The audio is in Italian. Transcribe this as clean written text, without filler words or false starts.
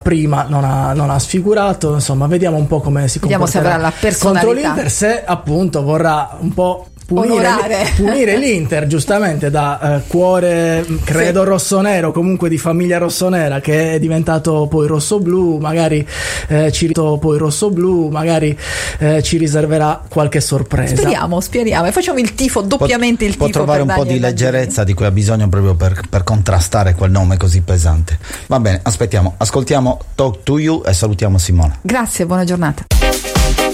prima non ha sfigurato, insomma vediamo un po' come si comporterà la personalità contro l'Inter, se appunto vorrà un po' punire l'Inter, giustamente da cuore credo rossonero, comunque di famiglia rossonera, che è diventato poi rossoblu, magari ci riserverà qualche sorpresa. Speriamo e facciamo il tifo, doppiamente il tifo. Può trovare un po' di leggerezza di cui ha bisogno proprio per contrastare quel nome così pesante. Va bene, ascoltiamo Talk to You e salutiamo Simona. Grazie, buona giornata.